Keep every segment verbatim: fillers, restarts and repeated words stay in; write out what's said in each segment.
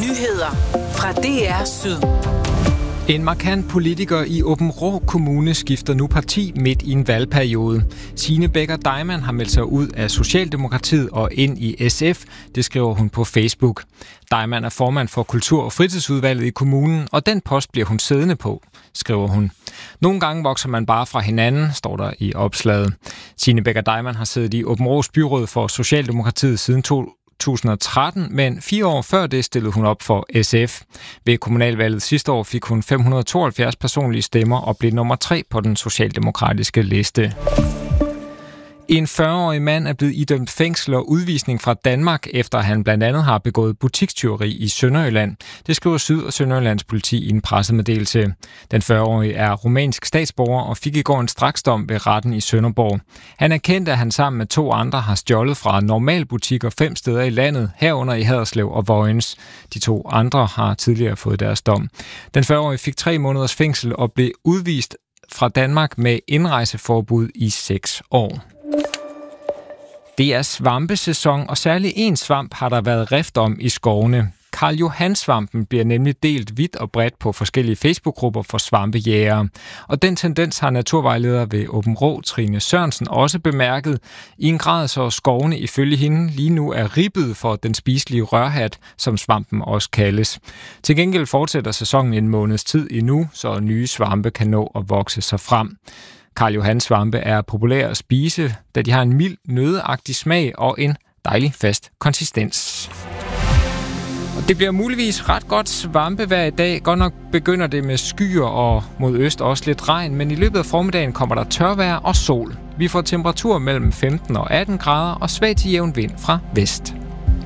Nyheder fra D R Syd. En markant politiker i Aabenraa Kommune skifter nu parti midt i en valgperiode. Signe Becker Deimann har meldt sig ud af Socialdemokratiet og ind i S F, det skriver hun på Facebook. Deimann er formand for Kultur- og Fritidsudvalget i kommunen, og den post bliver hun siddende på, skriver hun. Nogle gange vokser man bare fra hinanden, står der i opslaget. Signe Becker Deimann har siddet i Aabenraas byråd for Socialdemokratiet siden to tusind og tretten, men fire år før det stillede hun op for S F. Ved kommunalvalget sidste år fik hun fem hundrede og tooghalvfjerds personlige stemmer og blev nummer tre på den socialdemokratiske liste. En fyrre-årig mand er blevet idømt fængsel og udvisning fra Danmark, efter han blandt andet har begået butikstyveri i Sønderjylland. Det skriver Syd- og Sønderjyllands politi i en pressemeddelelse. Den fyrre-årige er rumænsk statsborger og fik i går en straksdom ved retten i Sønderborg. Han erkendte, at han sammen med to andre har stjålet fra normalbutikker fem steder i landet, herunder i Haderslev og Vojens. De to andre har tidligere fået deres dom. Den fyrre-årige fik tre måneders fængsel og blev udvist fra Danmark med indrejseforbud i seks år. Det er svampesæson, og særlig en svamp har der været rift om i skovene. Karl Johan-svampen bliver nemlig delt vidt og bredt på forskellige Facebook-grupper for svampejægere. Og den tendens har naturvejleder ved Aabenraa, Trine Sørensen, også bemærket. I en grad så skovene ifølge hende lige nu er ribbet for den spiselige rørhat, som svampen også kaldes. Til gengæld fortsætter sæsonen en måneds tid endnu, så nye svampe kan nå at vokse sig frem. Karl Johan-svampe er populære at spise, da de har en mild, nøddeagtig smag og en dejlig fast konsistens. Og det bliver muligvis ret godt svampevejr i dag. Godt nok begynder det med skyer og mod øst også lidt regn, men i løbet af formiddagen kommer der tørvejr og sol. Vi får temperatur mellem femten og atten grader og svag til jævn vind fra vest.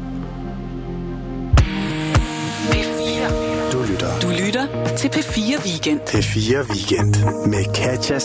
P fire. Du lytter. Du lytter til P fire Weekend. P fire Weekend med Katja